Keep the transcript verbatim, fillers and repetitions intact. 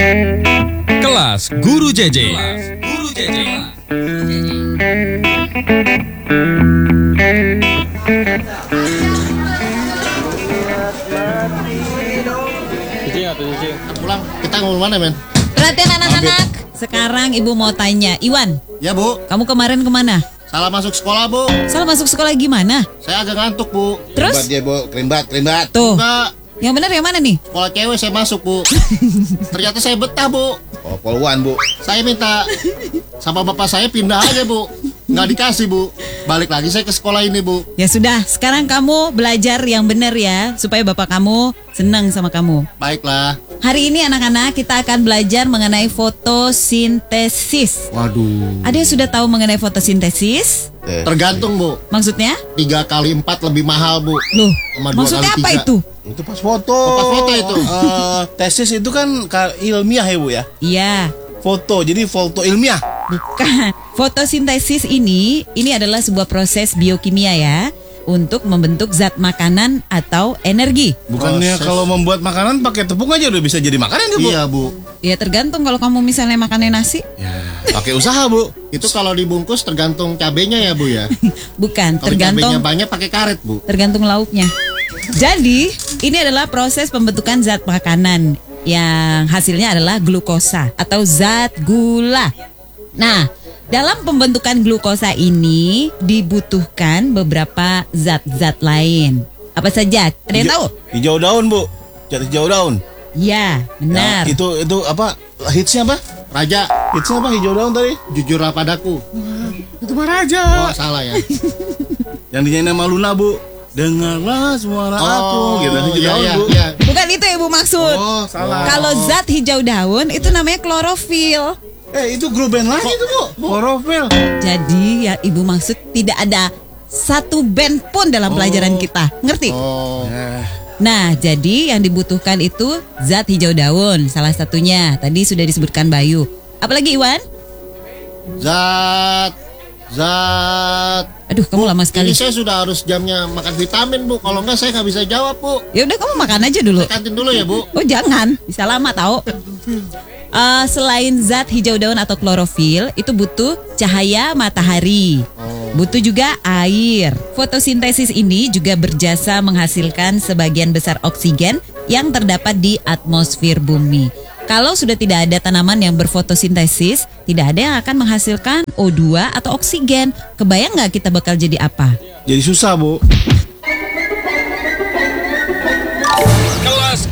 Kelas Guru J J. Kelas Guru J J. Pulang, kita ngomong mana, men? Perhatian anak-anak, sekarang ibu mau tanya, Iwan, Ya, Bu. kamu kemarin kemana? Salah masuk sekolah, Bu. Salah masuk sekolah gimana? Saya agak ngantuk, Bu. Terus? Kerimbat dia, Bu. Kerimbat, kerimbat. Tuh, Enggak, yang benar yang mana nih? sekolah cewek saya masuk, Bu. Ternyata saya betah, Bu. Oh, poluan, Bu. Saya minta sama bapak saya pindah aja, Bu. Nggak dikasih, Bu. Balik lagi saya ke sekolah ini, Bu. Ya sudah, sekarang kamu belajar yang benar ya, supaya bapak kamu senang sama kamu. Baiklah. Hari ini anak-anak kita akan belajar mengenai fotosintesis. Waduh. Ada yang sudah tahu mengenai fotosintesis? Eh, Tergantung, Bu. Maksudnya? Tiga kali empat lebih mahal, Bu. Loh, Sama dua maksudnya kali apa tiga. itu? itu pas foto. Oh, pas foto itu. Eh, tesis itu kan ka- ilmiah ya, Bu ya. Iya, Foto, jadi foto ilmiah. bukan. Fotosintesis ini, ini adalah sebuah proses biokimia ya, untuk membentuk zat makanan atau energi. Bukannya Proses. kalau membuat makanan pakai tepung aja udah bisa jadi makanan ya, Bu? Iya, Bu. Ya tergantung kalau kamu misalnya makannya nasi. Ya, pakai usaha, Bu. Itu kalau dibungkus tergantung cabenya ya, Bu ya. Bukan, Kalau tergantung cabenya banyak pakai karet, Bu. tergantung lauknya. Jadi, ini adalah proses pembentukan zat makanan yang hasilnya adalah glukosa atau zat gula. Nah, dalam pembentukan glukosa ini dibutuhkan beberapa zat-zat lain. Apa saja? Ada yang tahu? Hijau daun, Bu. Jatuh hijau daun. Ya, benar. Ya, itu itu apa? Hitsnya apa? Raja, Hitsnya apa? Hijau daun tadi? jujurlah padaku. Itu mah raja. Oh, salah ya. Yang dinyanyi sama Luna, Bu. Dengarlah suara aku. Gitu. Hijau iya, daun, iya, Bu. iya. Bukan itu yang Ibu maksud. Oh, salah. Kalau zat hijau daun itu namanya klorofil. Eh, itu grup band lagi tuh, Bu. Klorofil. Jadi yang Ibu maksud tidak ada satu band pun dalam pelajaran kita. Ngerti? Oh, Nah, jadi yang dibutuhkan itu zat hijau daun, salah satunya. Tadi sudah disebutkan Bayu. Apalagi Iwan? zat, zat. Aduh, kamu lama sekali. Ini saya sudah harus jamnya makan vitamin, Bu. Kalau enggak saya nggak bisa jawab, Bu. Ya udah kamu makan aja dulu. Kantin dulu ya, Bu. Oh jangan, bisa lama tahu. Eh, selain zat hijau daun atau klorofil, itu butuh cahaya matahari. Butuh juga air. Fotosintesis ini juga berjasa menghasilkan sebagian besar oksigen yang terdapat di atmosfer bumi. Kalau sudah tidak ada tanaman yang berfotosintesis, tidak ada yang akan menghasilkan O dua atau oksigen. Kebayang nggak kita bakal jadi apa? Jadi susah, Bu.